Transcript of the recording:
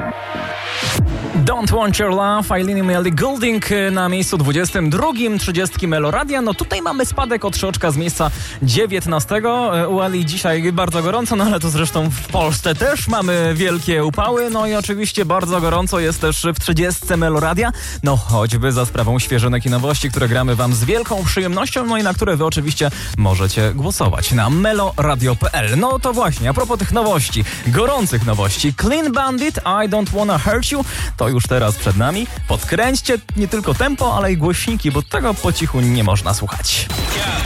Don't Want Your Love, Eileen i Ellie Goulding na miejscu 22, 30 Meloradia. No tutaj mamy spadek o 3 oczka z miejsca 19. U Eli dzisiaj bardzo gorąco, no ale to zresztą w Polsce też mamy wielkie upały. No i oczywiście bardzo gorąco jest też w 30 Meloradia. No choćby za sprawą świeżynek i nowości, które gramy wam z wielką przyjemnością, no i na które wy oczywiście możecie głosować na meloradio.pl. No to właśnie, a propos tych nowości, gorących nowości. Clean Bandit, I Don't Wanna Hurt You, to już teraz przed nami. Podkręćcie nie tylko tempo, ale i głośniki, bo tego po cichu nie można słuchać.